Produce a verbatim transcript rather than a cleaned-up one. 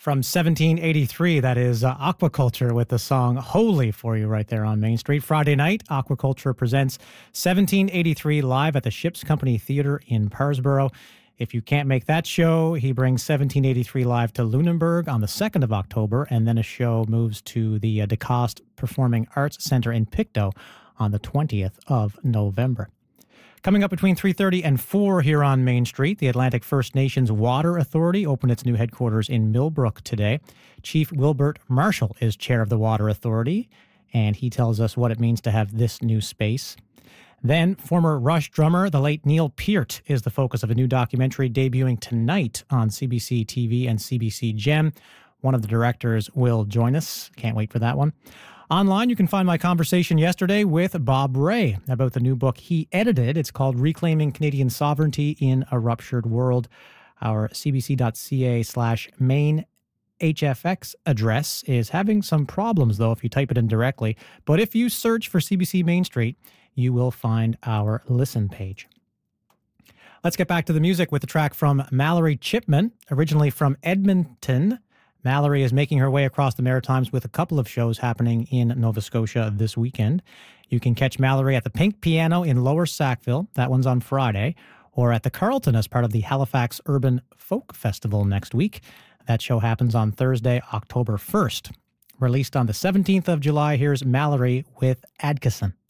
From seventeen eighty-three, that is uh, Aquaculture with the song Holy for you right there on Main Street. Friday night, Aquaculture presents seventeen eighty-three live at the Ships Company Theatre in Parsboro. If you can't make that show, he brings seventeen eighty-three live to Lunenburg on the second of October, and then a show moves to the uh, DeCoste Performing Arts Center in Pictou on the twentieth of November. Coming up between three thirty and four here on Main Street, the Atlantic First Nations Water Authority opened its new headquarters in Millbrook today. Chief Wilbert Marshall is chair of the Water Authority, and he tells us what it means to have this new space. Then, former Rush drummer, the late Neil Peart, is the focus of a new documentary debuting tonight on C B C T V and C B C Gem. One of the directors will join us. Can't wait for that one. Online, you can find my conversation yesterday with Bob Ray about the new book he edited. It's called Reclaiming Canadian Sovereignty in a Ruptured World. Our cbc.ca slash main HFX address is having some problems, though, if you type it in directly. But if you search for C B C Main Street, you will find our listen page. Let's get back to the music with the track from Mallory Chipman, originally from Edmonton. Mallory is making her way across the Maritimes with a couple of shows happening in Nova Scotia this weekend. You can catch Mallory at the Pink Piano in Lower Sackville. That one's on Friday. Or at the Carlton as part of the Halifax Urban Folk Festival next week. That show happens on Thursday, October first. Released on the seventeenth of July, here's Mallory with Adkison.